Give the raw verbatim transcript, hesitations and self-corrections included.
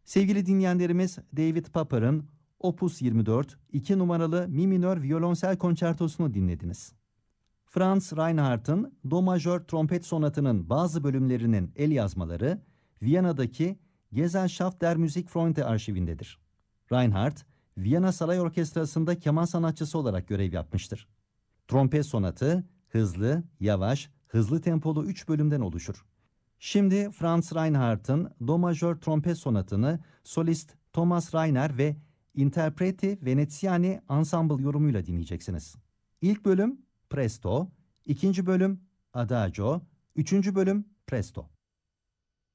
Sevgili dinleyenlerimiz, David Popper'ın Opus yirmi dört iki numaralı Mi minör violonsel konçertosunu dinlediniz. Franz Reinhardt'ın Do majör trompet sonatının bazı bölümlerinin el yazmaları Viyana'daki Gesellschaft der Musikfreunde arşivindedir. Reinhardt, Viyana Saray Orkestrası'nda keman sanatçısı olarak görev yapmıştır. Trompet sonatı hızlı, yavaş, hızlı tempolu üç bölümden oluşur. Şimdi Franz Reinhardt'ın Do majör trompet sonatını solist Thomas Rainer ve Interpreti Veneziani Ensemble yorumuyla dinleyeceksiniz. İlk bölüm Presto, ikinci bölüm Adagio, üçüncü bölüm Presto.